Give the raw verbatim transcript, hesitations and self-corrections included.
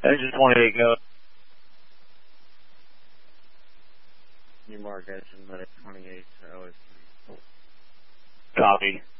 Engine twenty-eight, go. New Mark engine medic twenty-eight to O S three. Copy.